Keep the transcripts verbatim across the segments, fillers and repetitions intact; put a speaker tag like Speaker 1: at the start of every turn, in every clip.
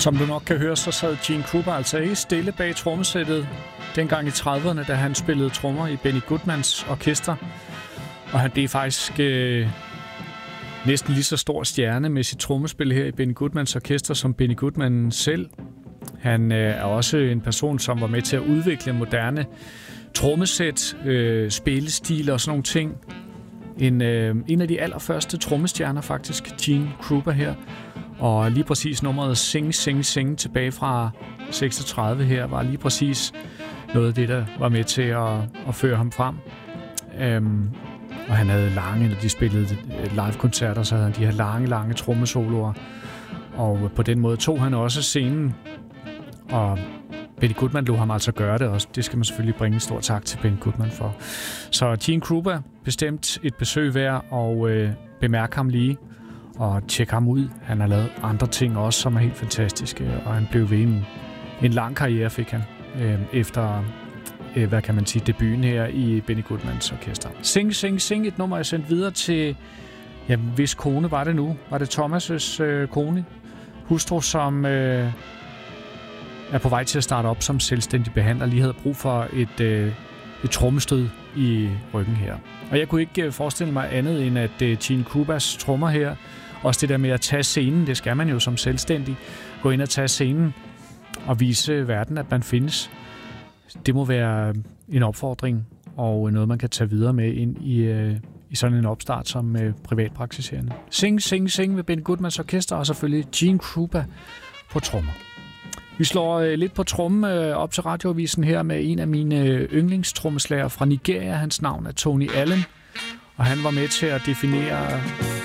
Speaker 1: Som du nok kan høre, så sad Gene Krupa altså ikke stille bag trommesættet dengang i trediverne, da han spillede trommer i Benny Goodmans orkester. Og han blev faktisk øh, næsten lige så stor stjerne med sit trommespil her i Benny Goodmans orkester som Benny Goodman selv. Han øh, er også en person, som var med til at udvikle moderne trommesæt, øh, spillestil og sådan nogle ting. En, øh, en af de allerførste trommestjerner faktisk, Gene Krupa her. Og lige præcis nummeret Sing, Sing, Sing tilbage fra seksogtredive her, var lige præcis noget af det, der var med til at, at føre ham frem. Øhm, og han havde lange, når de spillede live-koncerter, så havde han de her lange, lange trommesoloer. Og på den måde tog han også scenen, og Benny Goodman lod ham altså gøre det, og det skal man selvfølgelig bringe en stor tak til Benny Goodman for. Så Gene Krupa, bestemt et besøg værd, og øh, bemærk ham lige. Og tjek ham ud. Han har lavet andre ting også, som er helt fantastiske, og han blev ved en, en lang karriere, fik han, øh, efter, øh, hvad kan man sige, debuten her i Benny Goodmans orkester. Sing, Sing, Sing, et nummer, jeg sendt videre til, ja, hvis kone var det nu? Var det Thomas' øh, kone? Hustru, som øh, er på vej til at starte op som selvstændig behandler, lige havde brug for et, øh, et trommestød i ryggen her. Og jeg kunne ikke forestille mig andet, end at øh, Gene Krupas trommer her, også det der med at tage scenen, det skal man jo som selvstændig, gå ind og tage scenen og vise verden, at man findes. Det må være en opfordring og noget, man kan tage videre med ind i, øh, i sådan en opstart som øh, privatpraktiserende. Sing, Sing, Sing med Benny Goodmans orkester, og selvfølgelig Gene Krupa på trommer. Vi slår øh, lidt på trommen øh, op til radioavisen her med en af mine øh, yndlingstrommeslager fra Nigeria. Hans navn er Tony Allen, og han var med til at definere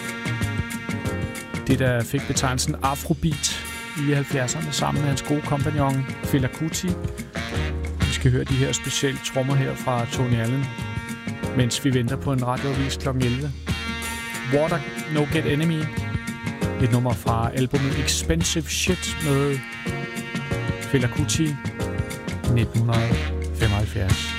Speaker 1: det, der fik betegnelsen Afrobeat i halvfjerdserne sammen med hans gode kompagnon Fela Kuti. Vi skal høre de her specielle trommer her fra Tony Allen, mens vi venter på en radioavis klokken elleve. Water No Get Enemy, et nummer fra albumet Expensive Shit med Fela Kuti, nitten femoghalvfjerds.